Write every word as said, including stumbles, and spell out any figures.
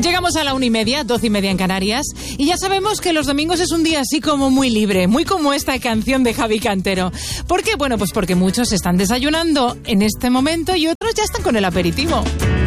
Llegamos a la una y media, doce y media en Canarias, y ya sabemos que los domingos es un día así como muy libre, muy como esta canción de Javi Cantero. ¿Por qué? Bueno, pues porque muchos están desayunando en este momento y otros ya están con el aperitivo.